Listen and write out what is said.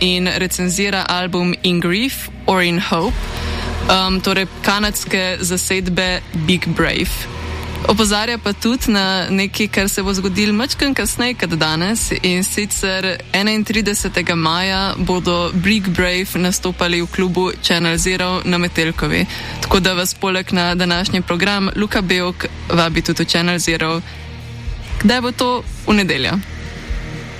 in recenzira album In Grief or In Hope, torej kanadske zasedbe Big Brave. Opozarja pa tudi na nekaj, kar se bo zgodilo mačkan kasneje kot danes, in sicer 31. maja bodo Big Brave nastopali v klubu Channel Zero na Metelkovi. Tako da vas poleg na današnji program Luka Beok vabi tudi v Channel Zero. Kdaj bo to? V nedeljo.